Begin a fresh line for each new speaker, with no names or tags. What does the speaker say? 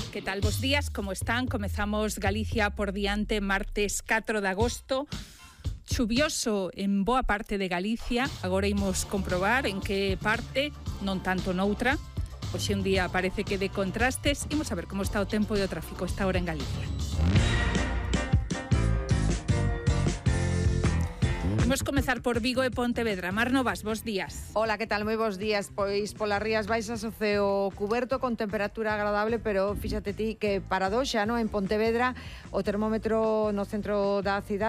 Que tal, bos días, como están? Comezamos Galicia por diante, martes 4 de agosto. Chuvioso en boa parte de Galicia. Agora imos comprobar en que parte, non tanto noutra. Hoxe un día parece que de contrastes. Imos a ver como está o tempo e o tráfico esta hora en Galicia. Imos comezar por Vigo e Pontevedra. Mar Novas, bos días.
Hola, que tal? Moi bos días. Pois polas rías baixas o ceo cuberto con temperatura agradable, pero fíxate ti que paradoxa, non? En Pontevedra o termómetro no centro da cidade